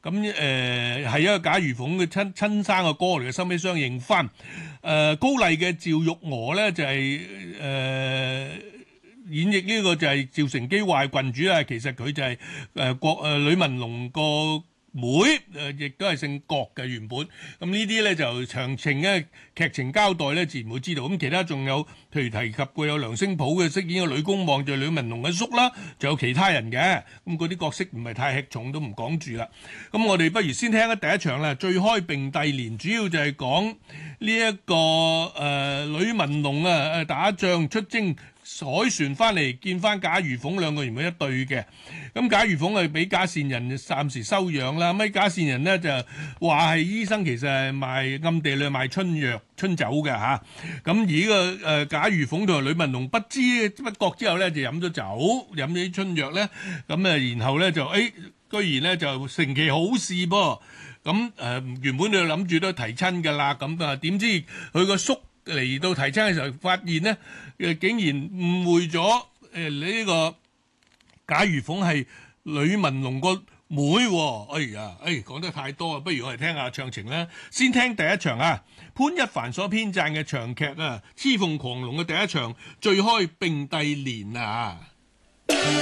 咁係一個賈如鳳嘅親生嘅歌嚟嘅，收尾相認翻。高麗嘅趙玉娥咧就係、演繹呢個就係趙成基壞郡主啦，其實佢就係呂文龍個妹，亦都係姓郭嘅原本。咁呢啲咧就詳情嘅劇情交代咧，自然會知道。咁其他仲有譬如提及過有梁星普嘅飾演嘅呂公望就係呂文龍嘅叔啦，仲有其他人嘅。咁嗰啲角色唔係太吃重，都唔講住啦。咁我哋不如先聽第一場啦，醉開並蒂蓮，主要就係講呢一個呂文龍啊打仗出征。海船翻嚟見翻賈如鳳兩個原本一對嘅，咁賈如鳳係俾賈善人暫時收養啦。咁賈善人呢就話係醫生，其實係賣暗地裏賣春藥春酒嘅嚇。咁而呢個賈如鳳同埋呂文龍不知不覺之後咧就飲咗酒，飲咗啲春藥咧，咁然後咧就居然咧就成其好事噃。咁原本你諗住都提親㗎啦，咁點知佢個叔嚟到提親嘅時候，發現咧竟然誤會咗呢個賈如鳳係呂文龍個妹喎。哎呀，講得太多啊，不如我哋聽下唱情啦。先聽第一場啊，潘一凡所編撰嘅長劇啊，《雌鳳狂龍》嘅第一場，醉開並蒂蓮啊。